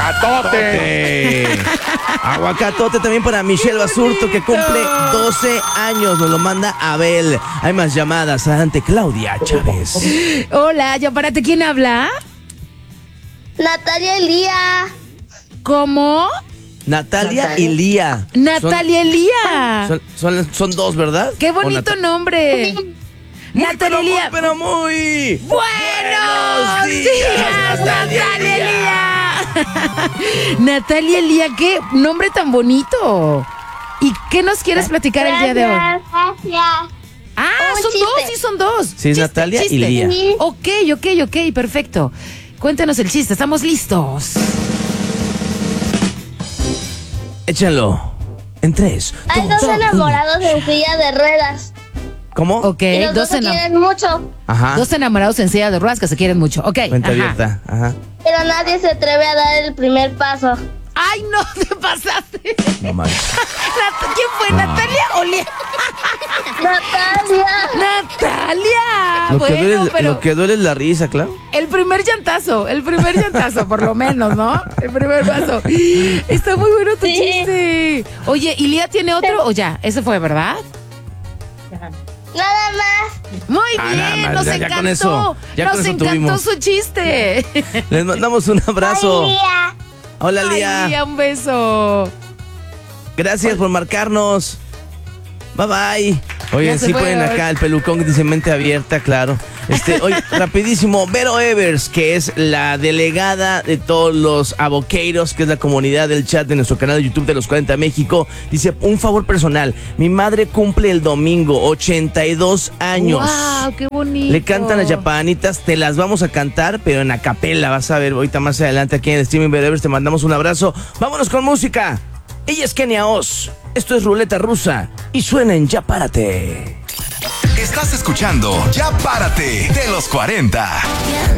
¡Aguacatote! Aguacatote también para Michelle Basurto, que cumple 12 años. Nos lo manda Abel. Hay más llamadas. Adelante, Claudia Chávez. Hola, ya párate, ¿quién habla? Natalia Elía. ¿Cómo? Natalia y Lía. Natalia Elía. Son dos, ¿verdad? Qué bonito nombre. Natalia Elía. Pero muy. Buenos días, Natalia Natalia Elía. Natalia Elía, qué nombre tan bonito. ¿Y qué nos quieres platicar el día de hoy? Gracias. Ah, Un son chiste. dos, sí son dos. Sí, es Natalia y Lía. Sí. Ok, perfecto. Cuéntanos el chiste, estamos listos. Échalo. En 3. Hay dos enamorados en silla de ruedas. ¿Cómo? Ok, Y los dos se quieren mucho, Ajá. dos enamorados en silla de ruedas que se quieren mucho. Ok. Cuenta ajá. abierta. Ajá. pero nadie se atreve a dar el primer paso. Ay, no, te pasaste. No manches. ¿Quién fue? ¿Natalia o Lía? Natalia. ¡Natalia! Lo que Pero duele es la risa, claro. el primer llantazo, por lo menos, ¿no? El primer paso. Está muy bueno tu Sí. chiste. Oye, ¿y Lía tiene otro o ya? Ese fue, ¿verdad? Nada más. Muy Ah, bien, nada más, nos ya encantó. con eso, ya nos con eso encantó tuvimos. su chiste. Les mandamos un abrazo. Ay, Lía. Hola, Ay, Lía. Lía, un beso. Gracias por marcarnos. Bye bye. Oye, Ya se sí fue, ponen hoy. acá el pelucón que dice mente abierta, claro. Oye, rapidísimo, Vero Evers, que es la delegada de todos los avoqueiros, que es la comunidad del chat de nuestro canal de YouTube de los 40 México, dice, un favor personal, mi madre cumple el domingo, 82 años. ¡Wow! ¡Qué bonito! Le cantan las yapanitas, te las vamos a cantar, pero en acapela, vas a ver ahorita más adelante aquí en el streaming Vero Evers, te mandamos un abrazo. Vámonos con música. Ella es Kenia Oz, esto es Ruleta Rusa y suena en Ya Párate. Estás escuchando Ya Párate de los 40.